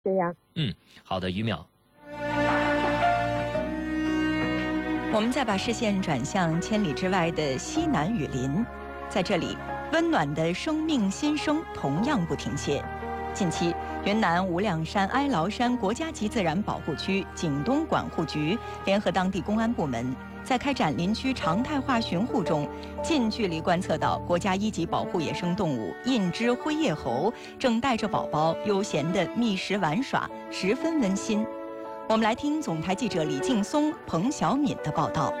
这样。 好的，于淼。 我们再把视线转向千里之外的西南雨林，在这里，温暖的生命新生同样不停歇。近期，云南无量山哀牢山国家级自然保护区景东管护局联合当地公安部门，在开展林区常态化巡护中，近距离观测到国家1级保护野生动物印支灰叶猴正带着宝宝悠闲地觅食玩耍，十分温馨。我们来听总台记者李劲松、彭小敏的报道。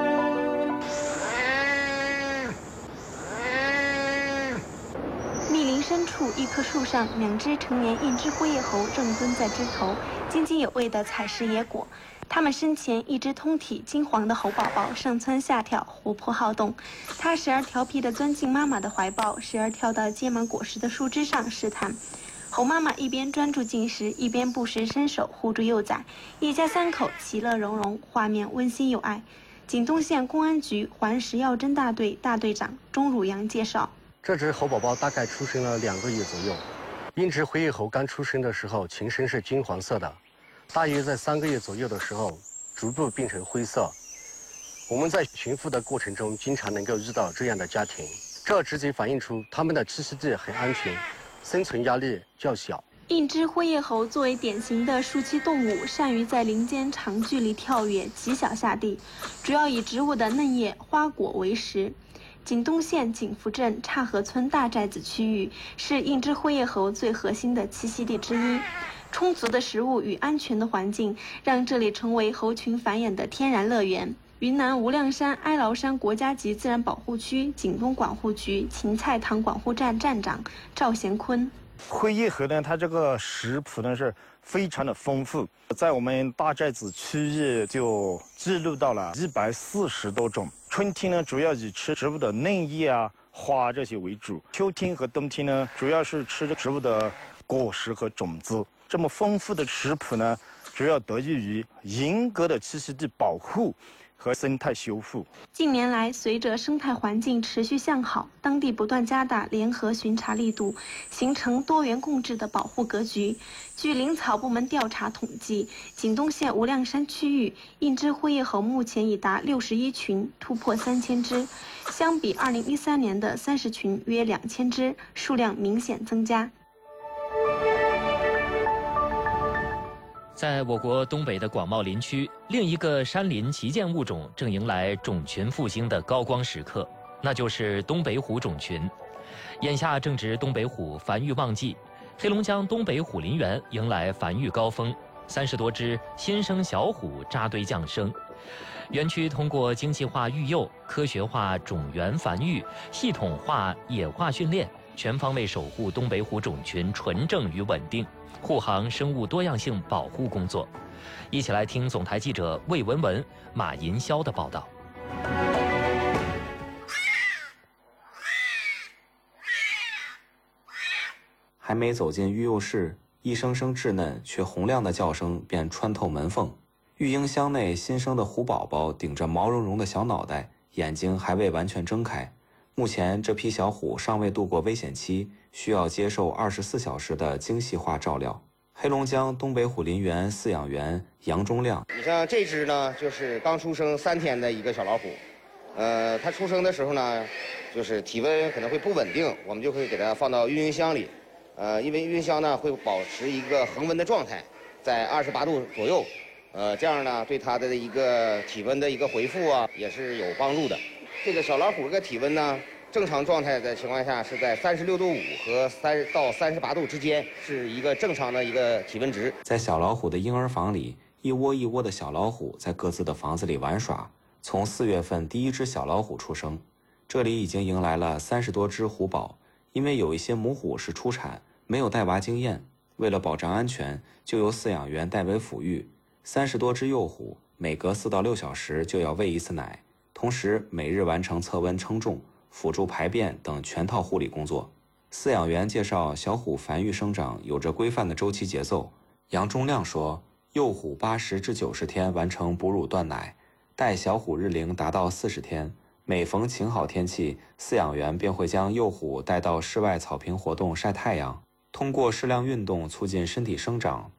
密林深处，一棵树上，2只成年印支灰叶猴正蹲在枝头，津津有味地采食野果。它们身前一只通体金黄的猴宝宝上蹿下跳，活泼好动。它时而调皮地钻进妈妈的怀抱，时而跳到结满果实的树枝上试探。猴妈妈一边专注进食，一边不时伸手护住幼崽，一家3口其乐融融，画面温馨有爱。景东县公安局环食药侦大队大队长钟汝阳介绍， 这只猴宝宝大概出生了2个月左右。印支灰叶猴刚出生的时候，全身是金黄色的，大约在3个月左右的时候，逐步变成灰色。我们在巡抚的过程中，经常能够遇到这样的家庭，这直接反映出它们的栖息地很安全，生存压力较小。 印支灰叶猴作为典型的树栖动物，善于在林间长距离跳跃，极小下地，主要以植物的嫩叶、花果为食。景东县景福镇岔河村大寨子区域是印支灰叶猴最核心的栖息地之一。充足的食物与安全的环境，让这里成为猴群繁衍的天然乐园。云南无量山哀牢山国家级自然保护区景东管护局芹菜塘管护站站长赵贤坤。 灰叶猴呢，它这个食谱呢是非常的丰富，在我们大寨子区域就记录到了140多种。春天呢，主要以吃植物的嫩叶啊、花这些为主；秋天和冬天呢，主要是吃植物的果实和种子。这么丰富的食谱呢，主要得益于严格的栖息地保护和生态修复。 近年来，随着生态环境持续向好，当地不断加大联合巡查力度，形成多元共治的保护格局。据林草部门调查统计，景东县无量山区域印支灰叶猴目前已达61群，突破3000只，相比2013年的30群约2000只，数量明显增加。 在我国东北的广袤林区，另一个山林旗舰物种正迎来种群复兴的高光时刻，那就是东北虎种群。眼下正值东北虎繁育旺季，黑龙江东北虎林园迎来繁育高峰，30多只新生小虎扎堆降生。园区通过精细化育幼、科学化种源繁育、系统化野化训练，全方位守护东北虎种群纯正与稳定，护航生物多样性保护工作。一起来听总台记者魏文文、马银霄的报道。 还没走进育幼室，一声声稚嫩却洪亮的叫声便穿透门缝。育婴箱内新生的虎宝宝顶着毛茸茸的小脑袋，眼睛还未完全睁开。目前这批小虎尚未度过危险期，需要接受24小时的精细化照料。黑龙江东北虎林园饲养员杨忠亮， 你像这只呢，就是刚出生3天的一个小老虎，它出生的时候呢，就是体温可能会不稳定，我们就会给它放到育婴箱里，因为育婴箱呢会保持一个恒温的状态，在28度左右，这样呢对它的一个体温的一个回复啊也是有帮助的。这个小老虎这个体温呢，正常状态的情况下是在36度5和3到38度之间，是一个正常的一个体温值。 在小老虎的婴儿房里，一窝一窝的小老虎在各自的房子里玩耍。从4月份第一只小老虎出生，这里已经迎来了30多只虎宝。因为有一些母虎是初产，没有带娃经验，为了保障安全，就由饲养员代为抚育。30多只幼虎，每隔4到6小时就要喂一次奶，同时每日完成测温称重、辅助排便等全套护理工作。饲养员介绍，小虎繁育生长有着规范的周期节奏。杨忠亮说，幼虎80至90天完成哺乳断奶，待小虎日龄达到40天，每逢晴好天气，饲养员便会将幼虎带到室外草坪活动晒太阳。 通过适量运动促进身体生长。